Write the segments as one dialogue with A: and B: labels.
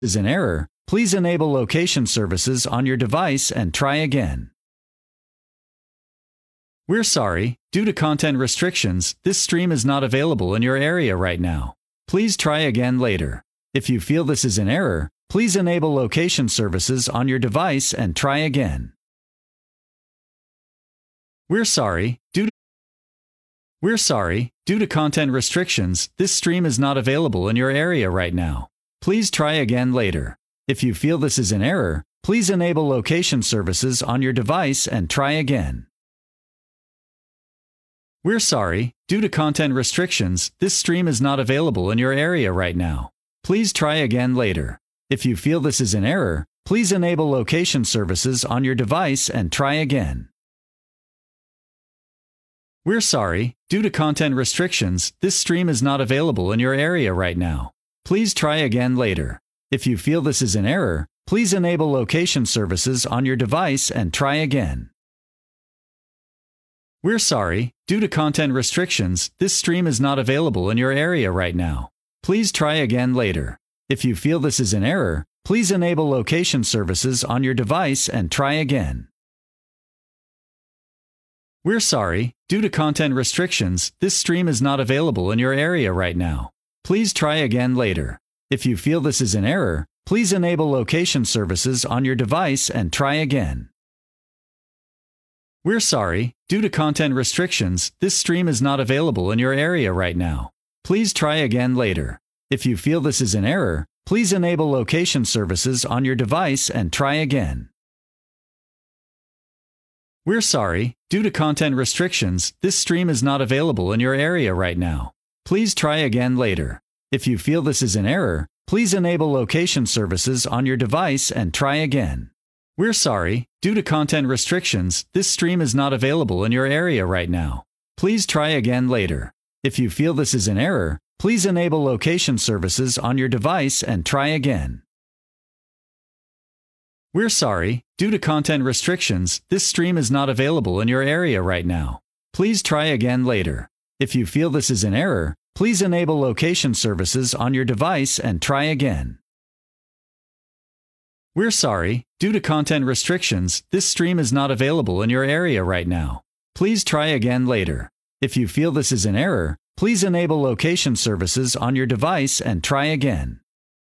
A: is an error, please enable location services on your device and try again. We're sorry, due to content restrictions, this stream is not available in your area right now. Please try again later. If you feel this is an error, please enable location services on your device and try again. We're sorry, due to content restrictions, this stream is not available in your area right now. Please try again later. If you feel this is an error, please enable location services on your device and try again. We're sorry, due to content restrictions, this stream is not available in your area right now. Please try again later. If you feel this is an error, please enable location services on your device and try again. We're sorry, due to content restrictions, this stream is not available in your area right now. Please try again later. If you feel this is an error, please enable location services on your device and try again. We're sorry, due to content restrictions, this stream is not available in your area right now. Please try again later. If you feel this is an error, please enable location services on your device and try again. We're sorry, due to content restrictions, this stream is not available in your area right now. Please try again later. If you feel this is an error, please enable location services on your device and try again. We're sorry, due to content restrictions, this stream is not available in your area right now. Please try again later. If you feel this is an error, please enable location services on your device and try again. We're sorry, due to content restrictions, this stream is not available in your area right now. Please try again later. If you feel this is an error, please enable location services on your device and try again. We're sorry, due to content restrictions, this stream is not available in your area right now. Please try again later. If you feel this is an error, please enable location services on your device and try again. We're sorry, due to content restrictions, this stream is not available in your area right now. Please try again later. If you feel this is an error, please enable location services on your device and try again. We're sorry, due to content restrictions, this stream is not available in your area right now. Please try again later. If you feel this is an error, please enable location services on your device and try again.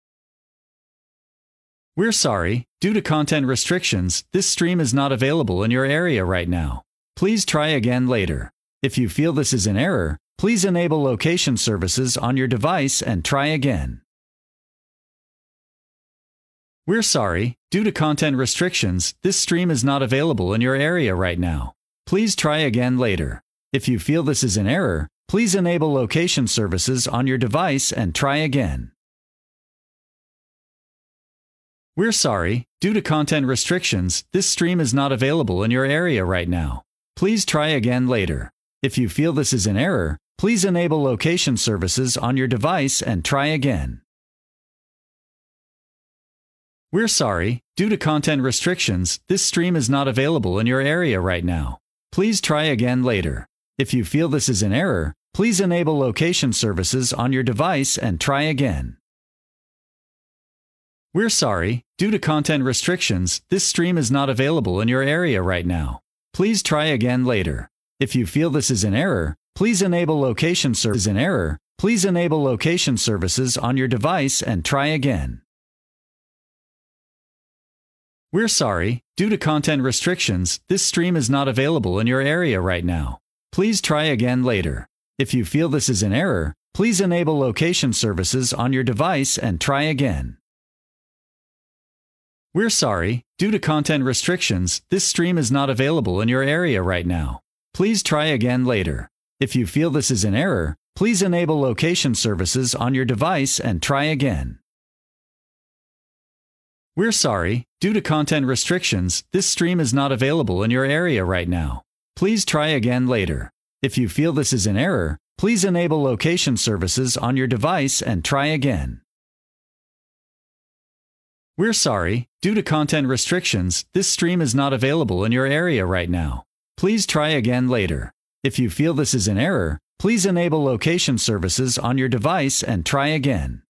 A: We're sorry, due to content restrictions, this stream is not available in your area right now. Please try again later. If you feel this is an error, please enable location services on your device and try again. We're sorry, due to content restrictions, this stream is not available in your area right now. Please try again later. If you feel this is an error, please enable location services on your device and try again. We're sorry, due to content restrictions, this stream is not available in your area right now. Please try again later. If you feel this is an error, please enable location services on your device and try again. We're sorry, due to content restrictions, this stream is not available in your area right now. Please try again later. If you feel this is an error, please enable location services on your device and try again. We're sorry, due to content restrictions, this stream is not available in your area right now. Please try again later. If you feel this is an error, please enable location services on your device and try again. We're sorry, due to content restrictions, this stream is not available in your area right now. Please try again later. If you feel this is an error, please enable location services on your device and try again. We're sorry, due to content restrictions, this stream is not available in your area right now. Please try again later. If you feel this is an error, please enable location services on your device and try again. We're sorry, due to content restrictions, this stream is not available in your area right now. Please try again later. If you feel this is an error, please enable location services on your device and try again. We're sorry, due to content restrictions, this stream is not available in your area right now. Please try again later. If you feel this is an error, please enable location services on your device and try again.